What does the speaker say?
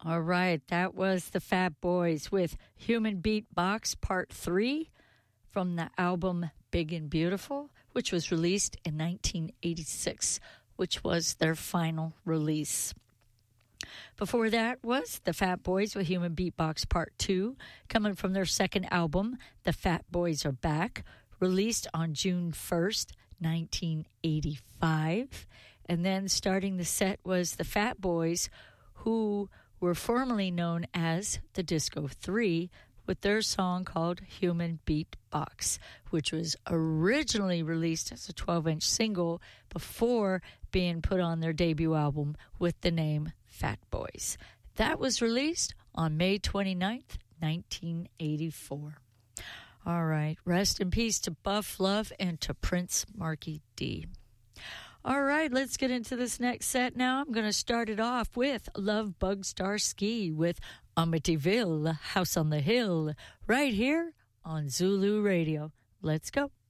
All right, that was the Fat Boys with Human Beatbox Part 3 from the album Big and Beautiful, which was released in 1986, which was their final release. Before that was the Fat Boys with Human Beatbox Part 2, coming from their second album, The Fat Boys Are Back, released on June 1st, 1985. And then starting the set was the Fat Boys, who were formerly known as the Disco 3, with their song called Human Beatbox, which was originally released as a 12-inch single before being put on their debut album with the name Fat Boys. That was released on May 29th, 1984. All right, rest in peace to Buff Love and to Prince Marky D. All right, let's get into this next set now. I'm going to start it off with Love Bug Star Ski with Amityville, House on the Hill, right here on Zulu Radio. Let's go.